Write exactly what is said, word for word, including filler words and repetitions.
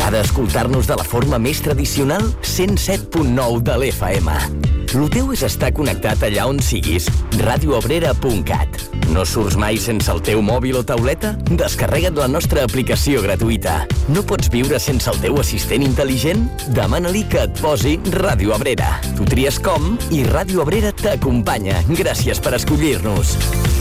T'agrada escoltar-nos de la forma més tradicional? cent set punt nou de l'F M. Lo teu és estar connectat allà on siguis. radio obrera punt cat. No surts mai sense el teu mòbil o tauleta? Descarrega't la nostra aplicació gratuïta. No pots viure sense el teu assistent intel·ligent? Demana-li que et posi Ràdio Abrera. Tu tries com i Ràdio Abrera t'acompanya. Gràcies per escollir-nos.